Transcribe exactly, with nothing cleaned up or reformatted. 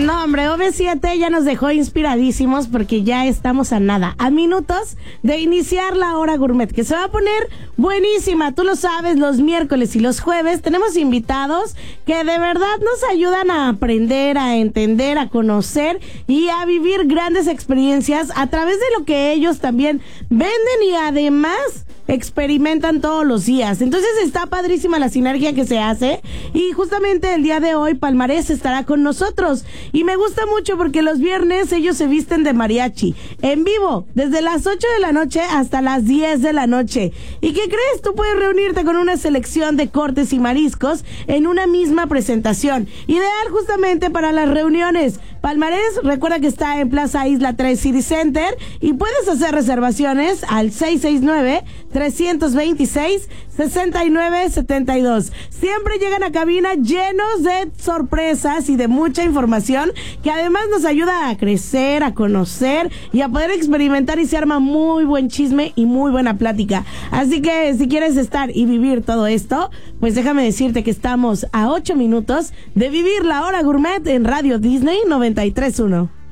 No, hombre, O V siete ya nos dejó inspiradísimos porque ya estamos a nada, a minutos de iniciar la hora gourmet, que se va a poner buenísima. Tú lo sabes, los miércoles y los jueves tenemos invitados que de verdad nos ayudan a aprender, a entender, a conocer y a vivir grandes experiencias a través de lo que ellos también venden y además experimentan todos los días. Entonces está padrísima la sinergia que se hace y justamente el día de hoy Palmarés estará con nosotros y me gusta mucho porque los viernes ellos se visten de mariachi en vivo desde las ocho de la noche hasta las diez de la noche. ¿Y qué crees? Tú puedes reunirte con una selección de cortes y mariscos en una misma presentación, ideal justamente para las reuniones. Palmarés, recuerda que está en Plaza Isla tres City Center y puedes hacer reservaciones al seis seis nueve, tres dos seis, seis nueve siete dos. Siempre llegan a cabina llenos de sorpresas y de mucha información que además nos ayuda a crecer, a conocer y a poder experimentar y se arma muy buen chisme y muy buena plática. Así que si quieres estar y vivir todo esto, pues déjame decirte que estamos a ocho minutos de vivir la hora gourmet en Radio Disney noventa y tres punto uno.